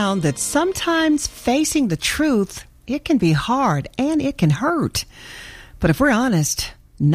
found that sometimes facing the truth, it can be hard and it can hurt. But if we're honest,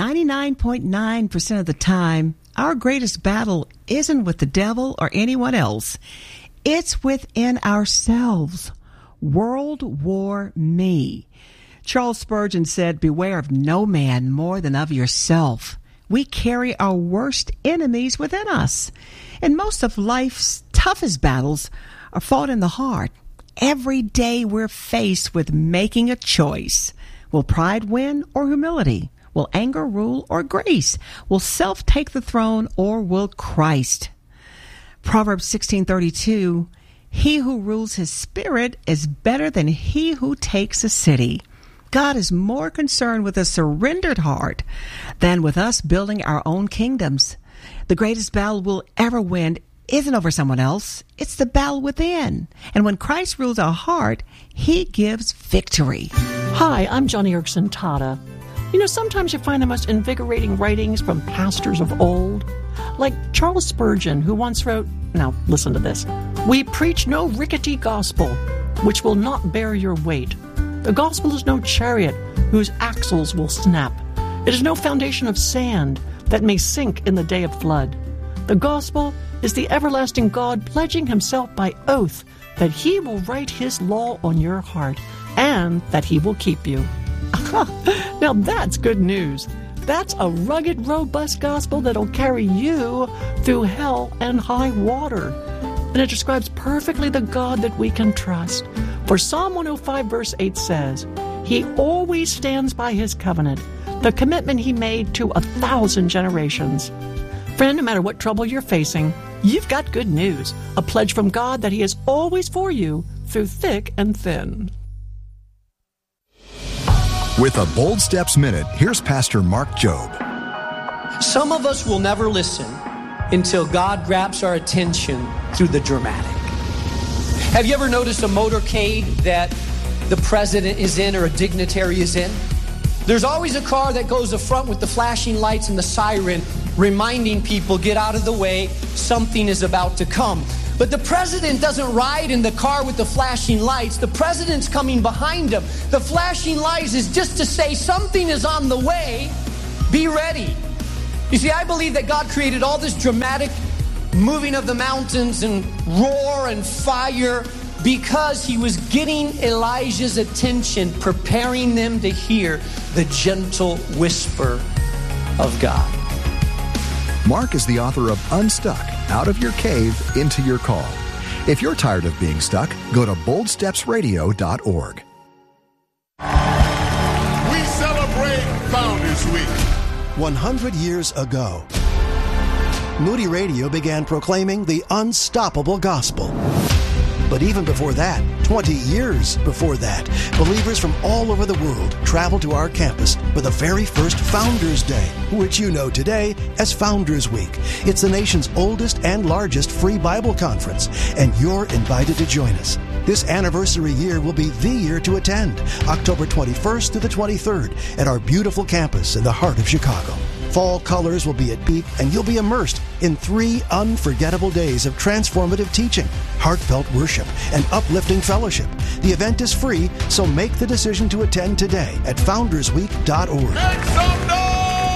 99.9% of the time, our greatest battle isn't with the devil or anyone else. It's within ourselves. World War Me. Charles Spurgeon said, "Beware of no man more than of yourself." We carry our worst enemies within us. And most of life's toughest battles are fought in the heart. Every day we're faced with making a choice. Will pride win or humility? Will anger rule or grace? Will self take the throne or will Christ? Proverbs 16:32, he who rules his spirit is better than he who takes a city. God is more concerned with a surrendered heart than with us building our own kingdoms. The greatest battle we'll ever win isn't over someone else. It's the battle within. And when Christ rules our heart, he gives victory. Hi, I'm Johnny Erickson Tata. You know, sometimes you find the most invigorating writings from pastors of old. Like Charles Spurgeon, who once wrote, now listen to this, "We preach no rickety gospel, which will not bear your weight. The gospel is no chariot whose axles will snap. It is no foundation of sand that may sink in the day of flood. The gospel is the everlasting God pledging himself by oath that he will write his law on your heart and that he will keep you." Now that's good news. That's a rugged, robust gospel that'll carry you through hell and high water. And it describes perfectly the God that we can trust. For Psalm 105 verse 8 says, "He always stands by his covenant, the commitment he made to 1,000 generations." Friend, no matter what trouble you're facing, you've got good news, a pledge from God that he is always for you through thick and thin. With a Bold Steps Minute, here's Pastor Mark Jobe. Some of us will never listen until God grabs our attention through the dramatic. Have you ever noticed a motorcade that the president is in or a dignitary is in? There's always a car that goes up front with the flashing lights and the siren, reminding people, get out of the way, something is about to come. But the president doesn't ride in the car with the flashing lights. The president's coming behind him. The flashing lights is just to say something is on the way. Be ready. You see, I believe that God created all this dramatic moving of the mountains and roar and fire because he was getting Elijah's attention, preparing them to hear the gentle whisper of God. Mark is the author of Unstuck, Out of Your Cave, Into Your Call. If you're tired of being stuck, go to boldstepsradio.org. We celebrate Founders Week. 100 years ago, Moody Radio began proclaiming the unstoppable gospel. But even before that, 20 years before that, believers from all over the world traveled to our campus for the very first Founders Day, which you know today as Founders Week. It's the nation's oldest and largest free Bible conference, and you're invited to join us. This anniversary year will be the year to attend, October 21st to the 23rd at our beautiful campus in the heart of Chicago. Fall colors will be at peak, and you'll be immersed in 3 unforgettable days of transformative teaching, heartfelt worship, and uplifting fellowship. The event is free, so make the decision to attend today at foundersweek.org. Make some noise!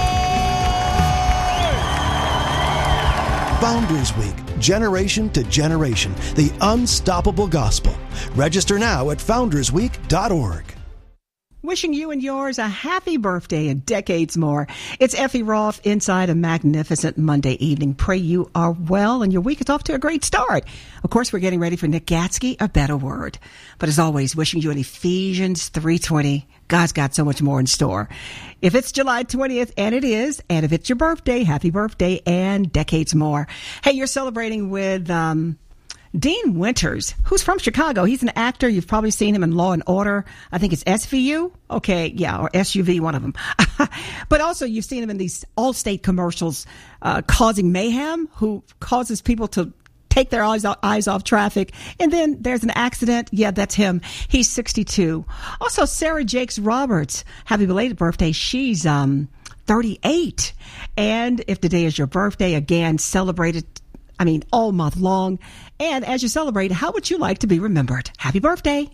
Founders Week, generation to generation, the unstoppable gospel. Register now at foundersweek.org. Wishing you and yours a happy birthday and decades more. It's Effie Roth inside a magnificent Monday evening. Pray you are well and your week is off to a great start. Of course, we're getting ready for Nick Gatsky, A Better Word. But as always, wishing you an Ephesians 3:20. God's got so much more in store. If it's July 20th, and it is, and if it's your birthday, happy birthday and decades more. Hey, you're celebrating with Dean Winters, who's from Chicago. He's an actor. You've probably seen him in Law and Order. I think it's SVU. Okay, yeah, or SUV, one of them. But also you've seen him in these Allstate commercials, causing mayhem, who causes people to take their eyes off traffic. And then there's an accident. Yeah, that's him. He's 62. Also, Sarah Jakes Roberts. Happy belated birthday. She's 38. And if today is your birthday, again, celebrate it. all month long. And as you celebrate, how would you like to be remembered? Happy birthday.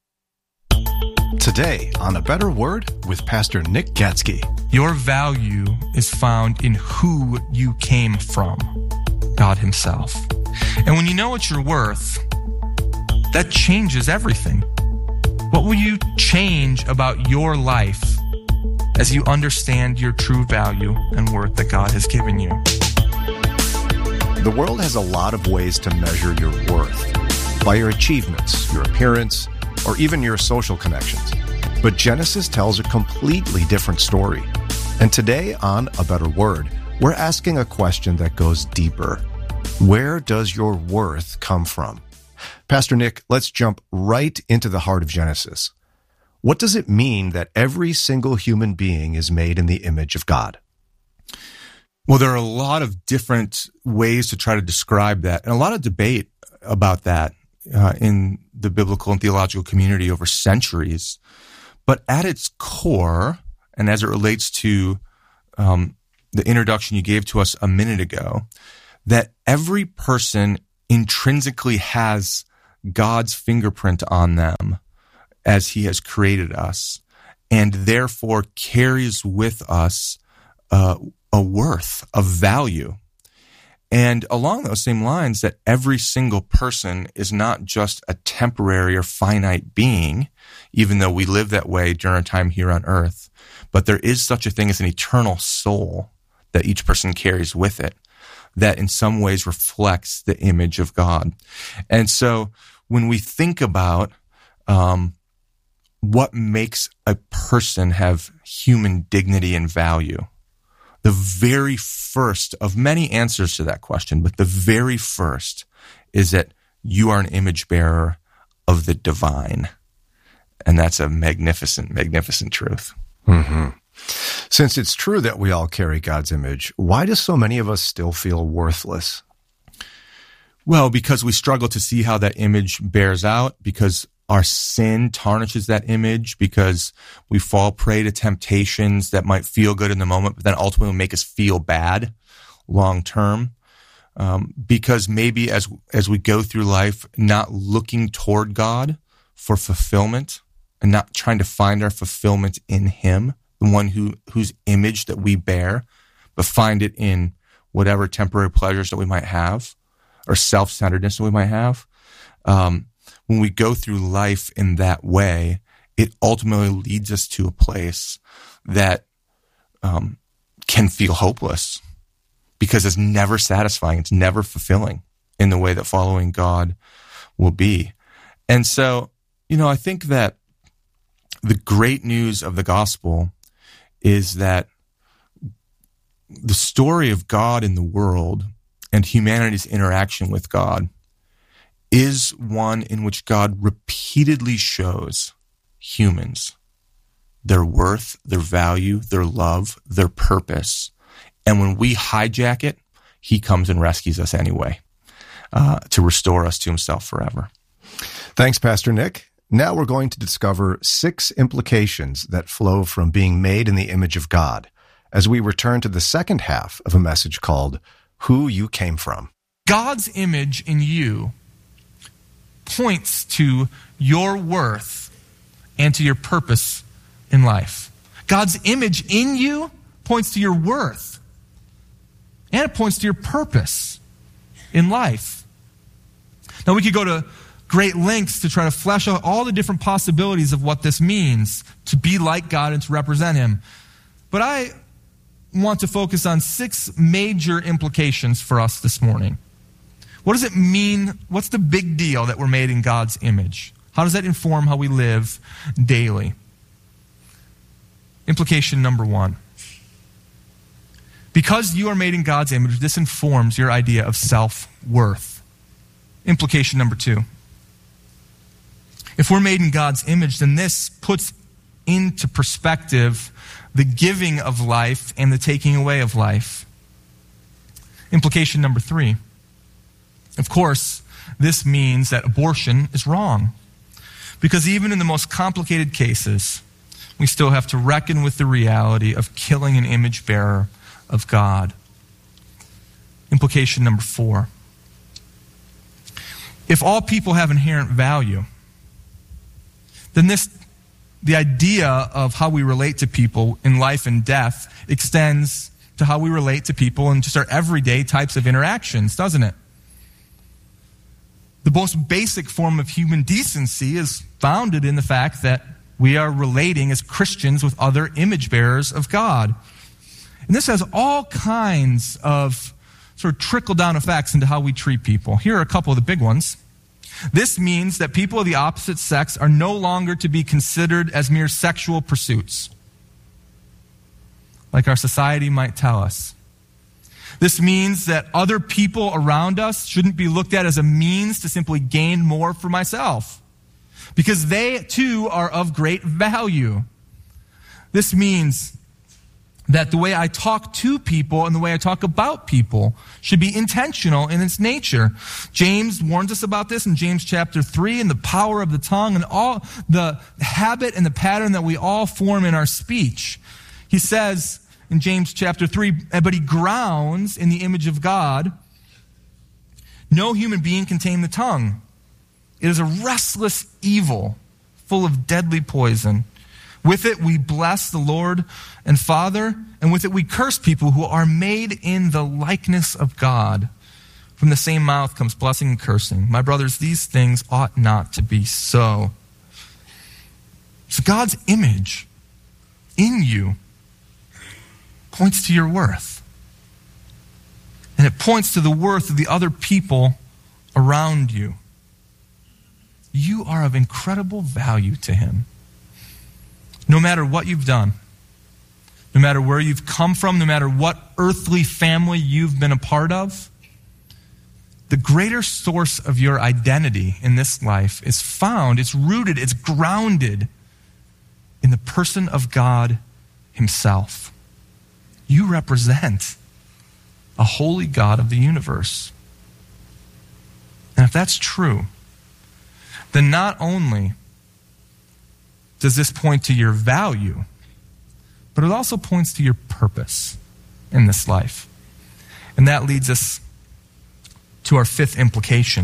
Today on A Better Word with Pastor Nick Gatsky. Your value is found in who you came from, God himself. And when you know what you're worth, that changes everything. What will you change about your life as you understand your true value and worth that God has given you? The world has a lot of ways to measure your worth, by your achievements, your appearance, or even your social connections. But Genesis tells a completely different story. And today on A Better Word, we're asking a question that goes deeper. Where does your worth come from? Pastor Nick, let's jump right into the heart of Genesis. What does it mean that every single human being is made in the image of God? Well, there are a lot of different ways to try to describe that, and a lot of debate about that in the biblical and theological community over centuries. But at its core, and as it relates to the introduction you gave to us a minute ago, that every person intrinsically has God's fingerprint on them as he has created us, and therefore carries with us a worth, a value. And along those same lines, that every single person is not just a temporary or finite being, even though we live that way during our time here on earth, but there is such a thing as an eternal soul that each person carries with it, that in some ways reflects the image of God. And so when we think about what makes a person have human dignity and value, the very first of many answers to that question, but the very first is that you are an image bearer of the divine. And that's a magnificent, magnificent truth. Mm-hmm. Since it's true that we all carry God's image, why do so many of us still feel worthless? Well, because we struggle to see how that image bears out, because our sin tarnishes that image, because we fall prey to temptations that might feel good in the moment, but then ultimately make us feel bad long term. Because maybe as we go through life, not looking toward God for fulfillment and not trying to find our fulfillment in him, the one whose image that we bear, but find it in whatever temporary pleasures that we might have or self-centeredness that we might have. When we go through life in that way, it ultimately leads us to a place that can feel hopeless because it's never satisfying. It's never fulfilling in the way that following God will be. And so, I think that the great news of the gospel is that the story of God in the world and humanity's interaction with God is one in which God repeatedly shows humans their worth, their value, their love, their purpose. And when we hijack it, he comes and rescues us anyway, to restore us to himself forever. Thanks, Pastor Nick. Now we're going to discover 6 implications that flow from being made in the image of God as we return to the second half of a message called Who You Came From. God's image in you points to your worth and to your purpose in life. God's image in you points to your worth and it points to your purpose in life. Now we could go to great lengths to try to flesh out all the different possibilities of what this means to be like God and to represent him. But I want to focus on 6 major implications for us this morning. What does it mean? What's the big deal that we're made in God's image? How does that inform how we live daily? Implication number 1. Because you are made in God's image, this informs your idea of self-worth. Implication number 2. If we're made in God's image, then this puts into perspective the giving of life and the taking away of life. Implication number 3. Of course, this means that abortion is wrong. Because even in the most complicated cases, we still have to reckon with the reality of killing an image bearer of God. Implication number 4. if all people have inherent value, then the idea of how we relate to people in life and death extends to how we relate to people in just our everyday types of interactions, doesn't it? The most basic form of human decency is founded in the fact that we are relating as Christians with other image bearers of God. And this has all kinds of sort of trickle-down effects into how we treat people. Here are a couple of the big ones. This means that people of the opposite sex are no longer to be considered as mere sexual pursuits, like our society might tell us. This means that other people around us shouldn't be looked at as a means to simply gain more for myself, because they too are of great value. This means that the way I talk to people and the way I talk about people should be intentional in its nature. James warns us about this in James chapter 3, and the power of the tongue and all the habit and the pattern that we all form in our speech. He says in James chapter 3, but he grounds in the image of God. No human being can tame the tongue. It is a restless evil, full of deadly poison. With it we bless the Lord and Father, and with it we curse people who are made in the likeness of God. From the same mouth comes blessing and cursing. My brothers, these things ought not to be so. So God's image in you points to your worth. And it points to the worth of the other people around you. You are of incredible value to him. No matter what you've done, no matter where you've come from, no matter what earthly family you've been a part of, the greater source of your identity in this life is found, it's rooted, it's grounded in the person of God himself. You represent a holy God of the universe. And if that's true, then not only does this point to your value, but it also points to your purpose in this life. And that leads us to our fifth implication.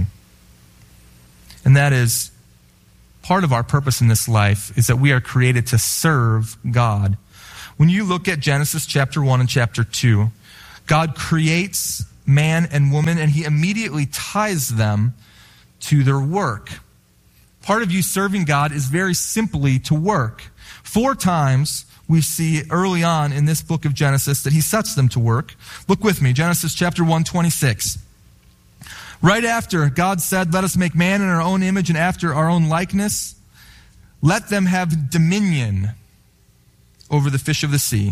And that is, part of our purpose in this life is that we are created to serve God. When you look at Genesis chapter 1 and chapter 2, God creates man and woman, and he immediately ties them to their work. Part of you serving God is very simply to work. 4 times we see early on in this book of Genesis that he sets them to work. Look with me, Genesis chapter 1:26. Right after God said, let us make man in our own image and after our own likeness, let them have dominion over the fish of the sea.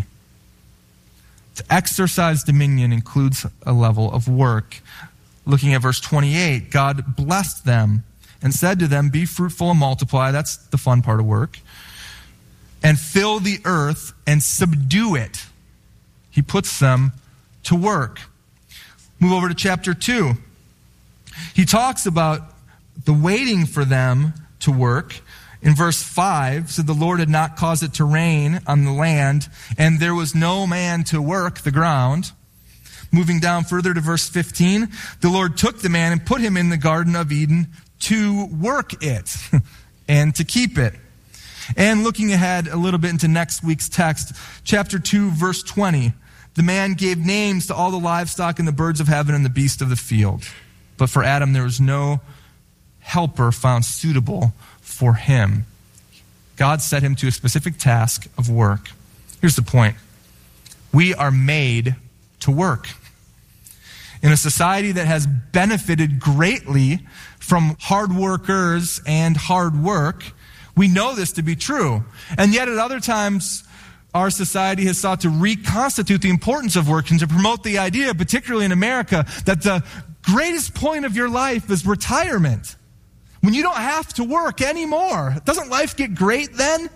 To exercise dominion includes a level of work. Looking at verse 28, God blessed them and said to them, be fruitful and multiply. That's the fun part of work. And fill the earth and subdue it. He puts them to work. Move over to chapter 2. He talks about the waiting for them to work. In verse 5, so the Lord had not caused it to rain on the land, and there was no man to work the ground. Moving down further to verse 15, the Lord took the man and put him in the Garden of Eden to work it and to keep it. And looking ahead a little bit into next week's text, chapter 2, verse 20, the man gave names to all the livestock and the birds of heaven and the beasts of the field. But for Adam, there was no helper found suitable for him. God set him to a specific task of work. Here's the point. We are made to work. In a society that has benefited greatly from hard workers and hard work, we know this to be true. And yet at other times, our society has sought to reconstitute the importance of work and to promote the idea, particularly in America, that the greatest point of your life is retirement. When you don't have to work anymore. Doesn't life get great then?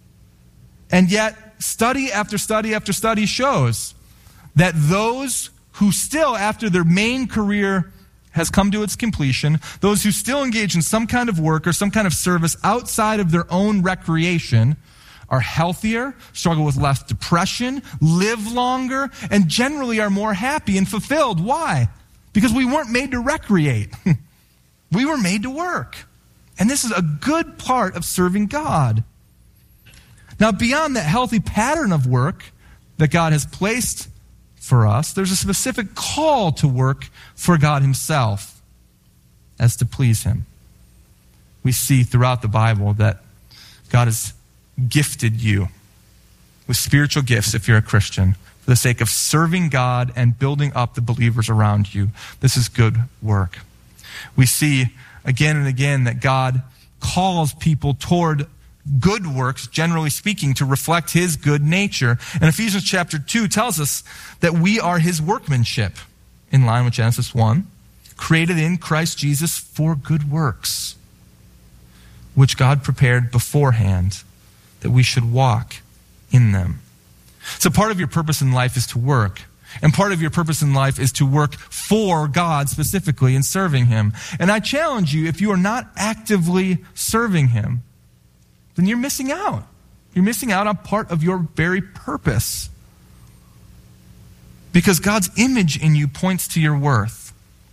And yet, study after study after study shows that those who still, after their main career has come to its completion, those who still engage in some kind of work or some kind of service outside of their own recreation are healthier, struggle with less depression, live longer, and generally are more happy and fulfilled. Why? Because we weren't made to recreate. We were made to work. And this is a good part of serving God. Now, beyond that healthy pattern of work that God has placed for us, there's a specific call to work for God himself as to please him. We see throughout the Bible that God has gifted you with spiritual gifts if you're a Christian for the sake of serving God and building up the believers around you. This is good work. We see again and again that God calls people toward good works, generally speaking, to reflect his good nature. And Ephesians chapter 2 tells us that we are his workmanship, in line with Genesis 1, created in Christ Jesus for good works, which God prepared beforehand that we should walk in them. So part of your purpose in life is to work. And part of your purpose in life is to work for God specifically in serving him. And I challenge you, if you are not actively serving him, then you're missing out. You're missing out on part of your very purpose. Because God's image in you points to your worth.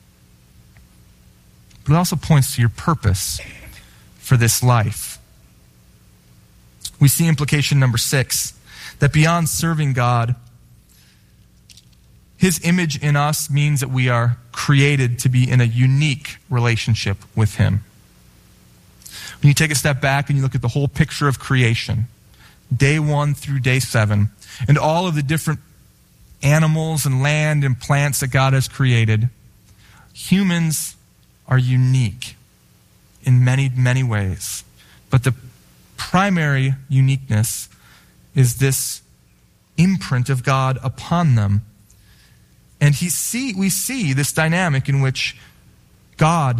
But it also points to your purpose for this life. We see implication number 6, that beyond serving God, his image in us means that we are created to be in a unique relationship with him. When you take a step back and you look at the whole picture of creation, day 1 through day 7, and all of the different animals and land and plants that God has created, humans are unique in many, many ways. But the primary uniqueness is this imprint of God upon them. And we see this dynamic in which God,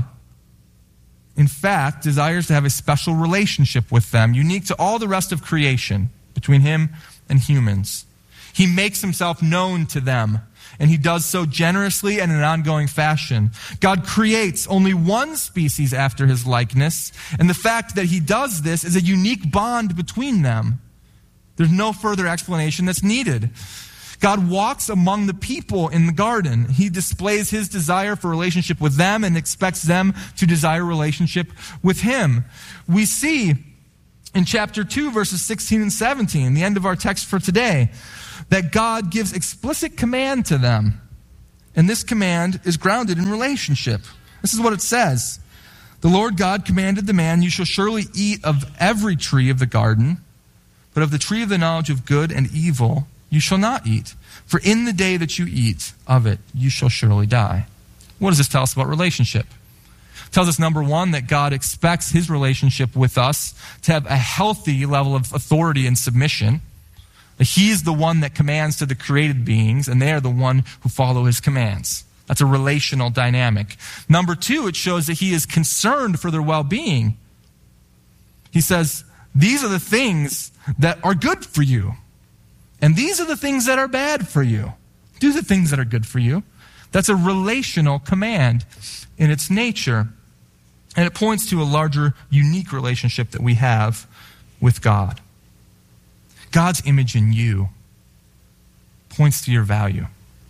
in fact, desires to have a special relationship with them, unique to all the rest of creation, between him and humans. He makes himself known to them, and he does so generously and in an ongoing fashion. God creates only one species after his likeness, and the fact that he does this is a unique bond between them. There's no further explanation that's needed. God walks among the people in the garden. He displays his desire for relationship with them and expects them to desire relationship with him. We see in chapter 2, verses 16 and 17, the end of our text for today, that God gives explicit command to them. And this command is grounded in relationship. This is what it says. The Lord God commanded the man, "You shall surely eat of every tree of the garden, but of the tree of the knowledge of good and evil you shall not eat. For in the day that you eat of it, you shall surely die." What does this tell us about relationship? It tells us, number 1, that God expects his relationship with us to have a healthy level of authority and submission. That he's the one that commands to the created beings, and they are the one who follow his commands. That's a relational dynamic. Number 2, it shows that he is concerned for their well-being. He says, these are the things that are good for you. And these are the things that are bad for you. Do the things that are good for you. That's a relational command in its nature. And it points to a larger, unique relationship that we have with God. God's image in you points to your value.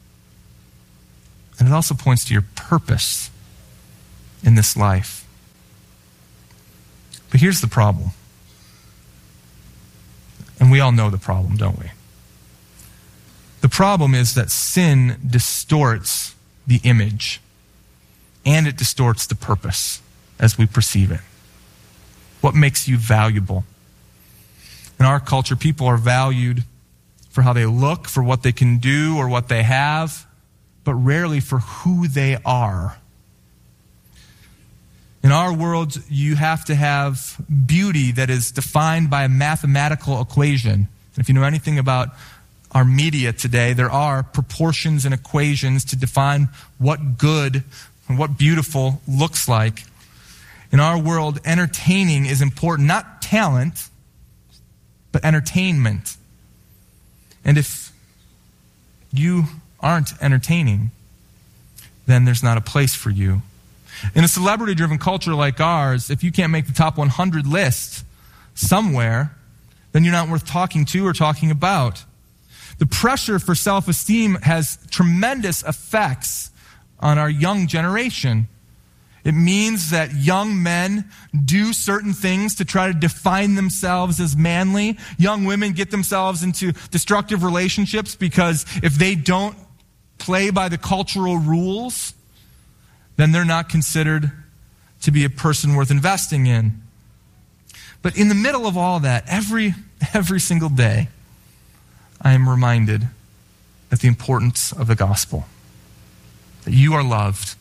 And it also points to your purpose in this life. But here's the problem. And we all know the problem, don't we? The problem is that sin distorts the image, and it distorts the purpose as we perceive it. What makes you valuable? In our culture, people are valued for how they look, for what they can do or what they have, but rarely for who they are. In our world, you have to have beauty that is defined by a mathematical equation. And if you know anything about our media today, there are proportions and equations to define what good and what beautiful looks like. In our world, entertaining is important, not talent, but entertainment. And if you aren't entertaining, then there's not a place for you. In a celebrity-driven culture like ours, if you can't make the top 100 list somewhere, then you're not worth talking to or talking about. The pressure for self-esteem has tremendous effects on our young generation. It means that young men do certain things to try to define themselves as manly. Young women get themselves into destructive relationships because if they don't play by the cultural rules, then they're not considered to be a person worth investing in. But in the middle of all that, every single day, I am reminded of the importance of the gospel. That you are loved.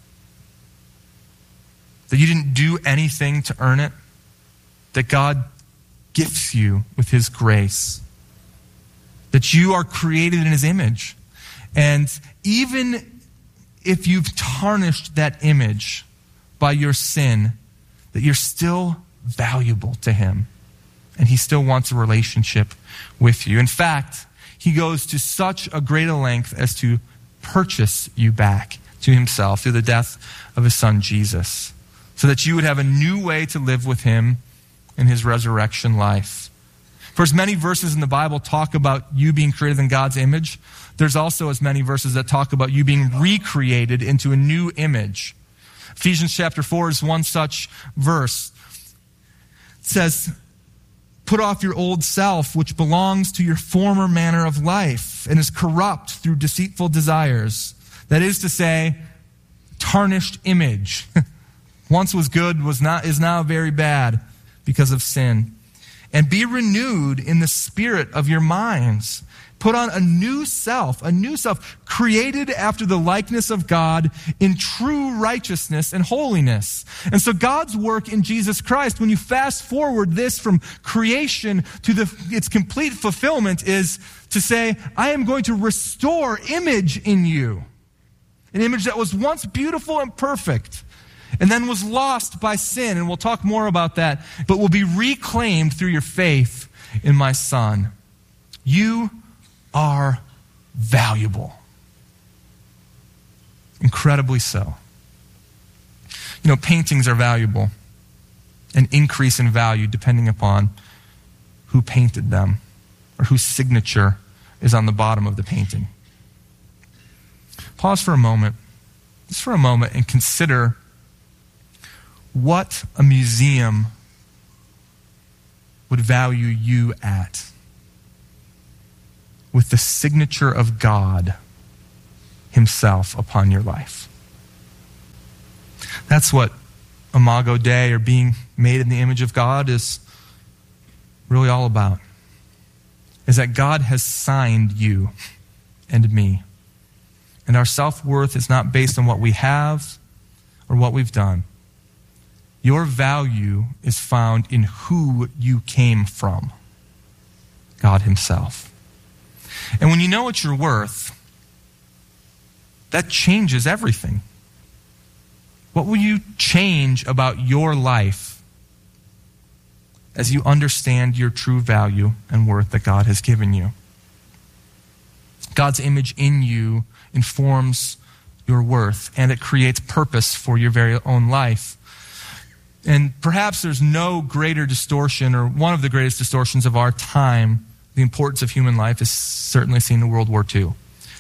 That you didn't do anything to earn it. That God gifts you with his grace. That you are created in his image. And even if you've tarnished that image by your sin, that you're still valuable to him. And he still wants a relationship with you. In fact, he goes to such a great a length as to purchase you back to himself through the death of his son Jesus, so that you would have a new way to live with him in his resurrection life. For as many verses in the Bible talk about you being created in God's image, there's also as many verses that talk about you being recreated into a new image. Ephesians chapter 4 is one such verse. It says, put off your old self, which belongs to your former manner of life and is corrupt through deceitful desires. That is to say, tarnished image. Once was good, is now very bad because of sin. And be renewed in the spirit of your minds. Put on a new self, created after the likeness of God in true righteousness and holiness. And so God's work in Jesus Christ, when you fast forward this from creation to its complete fulfillment, is to say, I am going to restore image in you. An image that was once beautiful and perfect, and then was lost by sin, and we'll talk more about that, but will be reclaimed through your faith in my Son. You are valuable. Incredibly so. You know, paintings are valuable and increase in value depending upon who painted them or whose signature is on the bottom of the painting. Pause for a moment, just for a moment, and consider what a museum would value you at, with the signature of God himself upon your life. That's what Imago Dei, or being made in the image of God, is really all about. Is that God has signed you and me. And our self-worth is not based on what we have or what we've done. Your value is found in who you came from, God himself. And when you know what you're worth, that changes everything. What will you change about your life as you understand your true value and worth that God has given you? God's image in you informs your worth, and it creates purpose for your very own life. And perhaps there's no greater distortion, or one of the greatest distortions of our time. The importance of human life is certainly seen in World War II.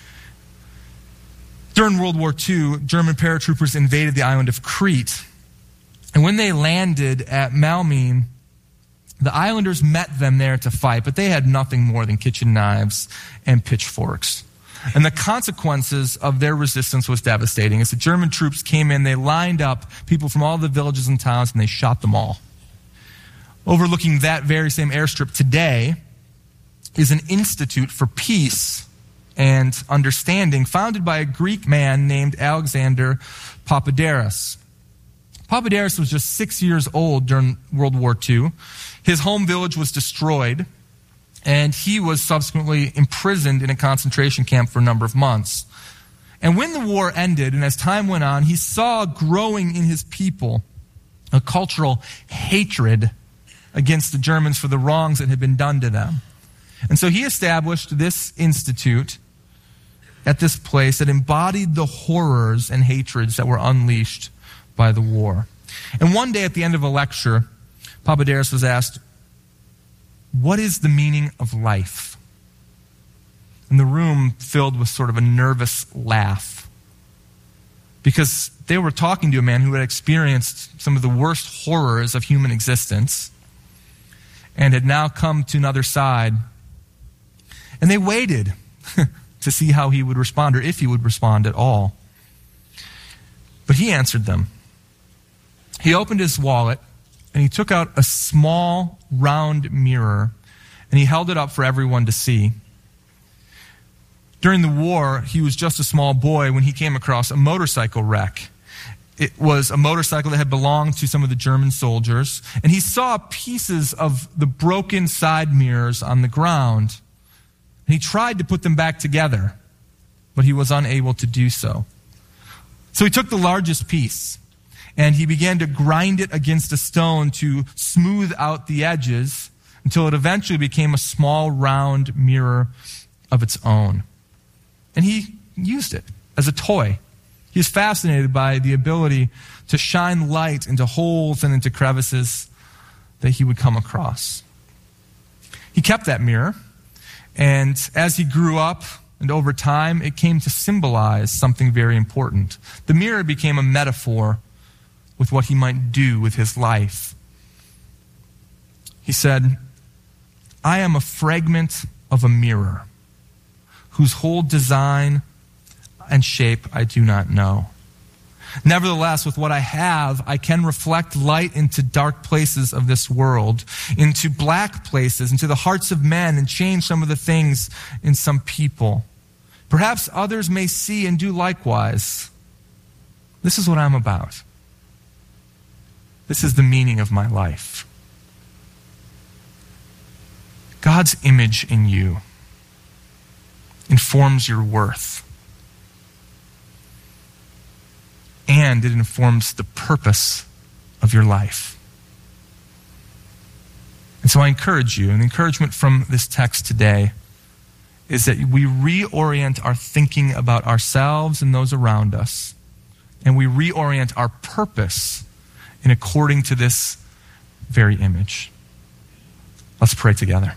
During World War II, German paratroopers invaded the island of Crete. And when they landed at Malmeen, the islanders met them there to fight, but they had nothing more than kitchen knives and pitchforks. And the consequences of their resistance was devastating. As the German troops came in, they lined up people from all the villages and towns, and they shot them all. Overlooking that very same airstrip today is an institute for peace and understanding founded by a Greek man named Alexander Papadakis. Papadakis was just 6 years old during World War II. His home village was destroyed, and he was subsequently imprisoned in a concentration camp for a number of months. And when the war ended, and as time went on, he saw growing in his people a cultural hatred against the Germans for the wrongs that had been done to them. And so he established this institute at this place that embodied the horrors and hatreds that were unleashed by the war. And one day at the end of a lecture, Papadakis was asked, what is the meaning of life? And the room filled with sort of a nervous laugh. because they were talking to a man who had experienced some of the worst horrors of human existence and had now come to another side. And they waited to see how he would respond, or if he would respond at all. But he answered them. He opened his wallet and he took out a small round mirror and he held it up for everyone to see. During the war, he was just a small boy when he came across a motorcycle wreck. It was a motorcycle that had belonged to some of the German soldiers, and he saw pieces of the broken side mirrors on the ground. He tried to put them back together, but he was unable to do so. So he took the largest piece, and he began to grind it against a stone to smooth out the edges until it eventually became a small round mirror of its own. And he used it as a toy. He was fascinated by the ability to shine light into holes and into crevices that he would come across. He kept that mirror, and as he grew up and over time, it came to symbolize something very important. The mirror became a metaphor with what he might do with his life. He said, "I am a fragment of a mirror, whose whole design and shape I do not know. Nevertheless, with what I have, I can reflect light into dark places of this world, into black places, into the hearts of men, and change some of the things in some people. Perhaps others may see and do likewise. This is what I'm about. This is the meaning of my life." God's image in you informs your worth. And it informs the purpose of your life. And so I encourage you, and the encouragement from this text today is that we reorient our thinking about ourselves and those around us, and we reorient our purpose in according to this very image. Let's pray together.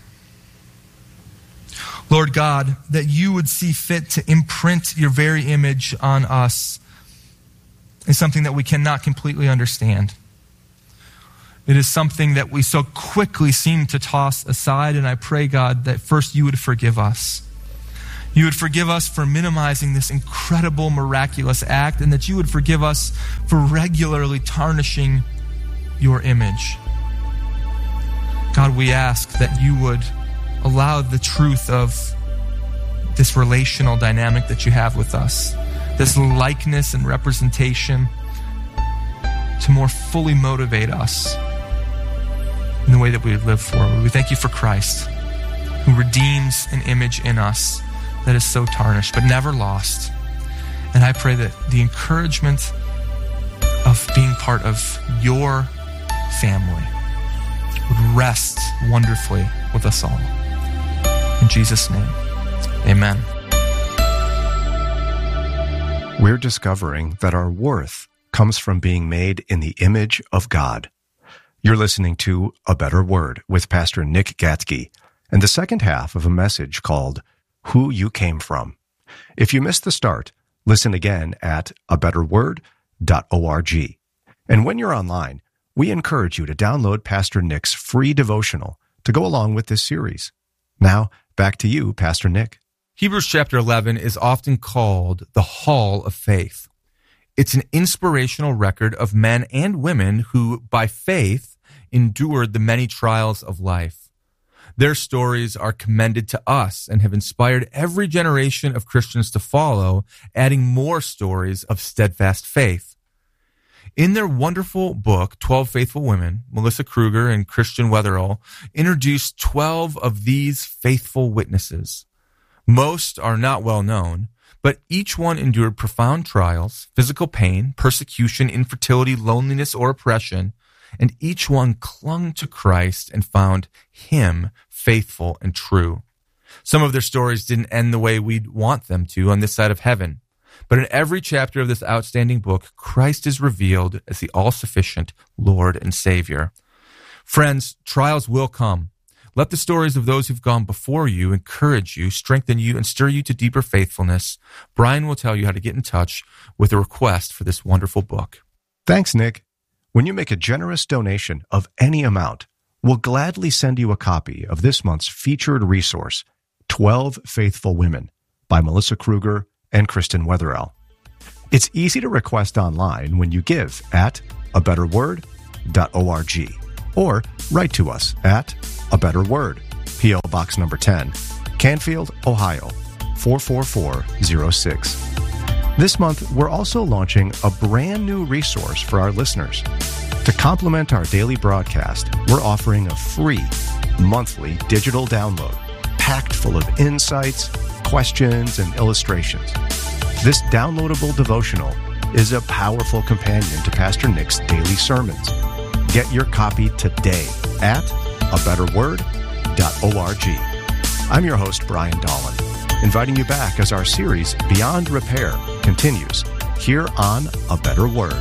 Lord God, that you would see fit to imprint your very image on us is something that we cannot completely understand. It is something that we so quickly seem to toss aside, and I pray, God, that first you would forgive us. You would forgive us for minimizing this incredible, miraculous act, and that you would forgive us for regularly tarnishing your image. God, we ask that you would allow the truth of this relational dynamic that you have with us, this likeness and representation, to more fully motivate us in the way that we live forward. We thank you for Christ, who redeems an image in us that is so tarnished, but never lost. And I pray that the encouragement of being part of your family would rest wonderfully with us all. In Jesus' name, amen. We're discovering that our worth comes from being made in the image of God. You're listening to A Better Word with Pastor Nick Gatzke, and the second half of a message called Who You Came From. If you missed the start, listen again at abetterword.org. And when you're online, we encourage you to download Pastor Nick's free devotional to go along with this series. Now, back to you, Pastor Nick. Hebrews chapter 11 is often called the Hall of Faith. It's an inspirational record of men and women who, by faith, endured the many trials of life. Their stories are commended to us and have inspired every generation of Christians to follow, adding more stories of steadfast faith. In their wonderful book, 12 Faithful Women, Melissa Kruger and Christian Weatherall introduced 12 of these faithful witnesses. Most are not well known, but each one endured profound trials, physical pain, persecution, infertility, loneliness, or oppression, and each one clung to Christ and found him faithful and true. Some of their stories didn't end the way we'd want them to on this side of heaven. But in every chapter of this outstanding book, Christ is revealed as the all-sufficient Lord and Savior. Friends, trials will come. Let the stories of those who've gone before you encourage you, strengthen you, and stir you to deeper faithfulness. Brian will tell you how to get in touch with a request for this wonderful book. Thanks, Nick. When you make a generous donation of any amount, we'll gladly send you a copy of this month's featured resource, 12 Faithful Women, by Melissa Kruger and Kristen Wetherell. It's easy to request online when you give at abetterword.org or write to us at A Better Word, P.O. Box number 10, Canfield, Ohio, 44406. This month, we're also launching a brand new resource for our listeners. To complement our daily broadcast, we're offering a free monthly digital download packed full of insights, questions, and illustrations. This downloadable devotional is a powerful companion to Pastor Nick's daily sermons. Get your copy today at abetterword.org. I'm your host, Brian Dolan, inviting you back as our series Beyond Repair continues here on A Better Word.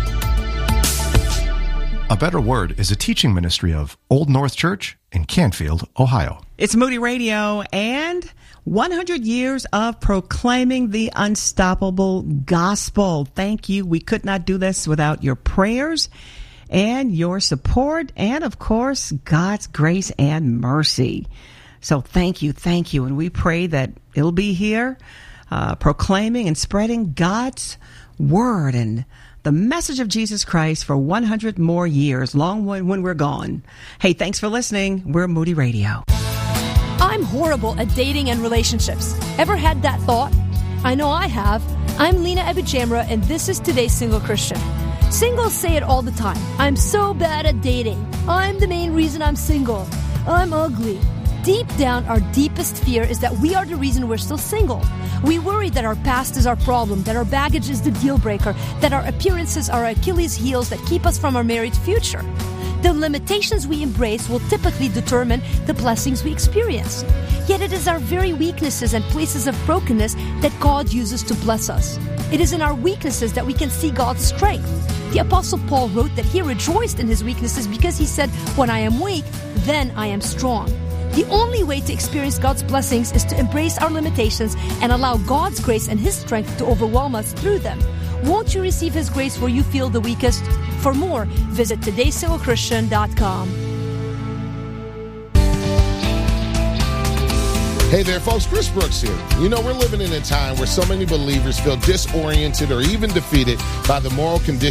A Better Word is a teaching ministry of Old North Church in Canfield, Ohio. It's Moody Radio and 100 years of proclaiming the unstoppable gospel. Thank you. We could not do this without your prayers and your support and, of course, God's grace and mercy. So thank you. And we pray that it'll be here proclaiming and spreading God's word and the message of Jesus Christ for 100 more years, long when we're gone. Hey, thanks for listening. We're Moody Radio. I'm horrible at dating and relationships. Ever had that thought? I know I have. I'm Lena Abijamra, and this is Today's Single Christian. Singles say it all the time. I'm so bad at dating. I'm the main reason I'm single. I'm ugly. Deep down, our deepest fear is that we are the reason we're still single. We worry that our past is our problem, that our baggage is the deal breaker, that our appearances are Achilles' heels that keep us from our married future. The limitations we embrace will typically determine the blessings we experience. Yet it is our very weaknesses and places of brokenness that God uses to bless us. It is in our weaknesses that we can see God's strength. The Apostle Paul wrote that he rejoiced in his weaknesses because he said, "When I am weak, then I am strong." The only way to experience God's blessings is to embrace our limitations and allow God's grace and His strength to overwhelm us through them. Won't you receive His grace where you feel the weakest? For more, visit todaysinglechristian.com. Hey there, folks. Chris Brooks here. You know, we're living in a time where so many believers feel disoriented or even defeated by the moral condition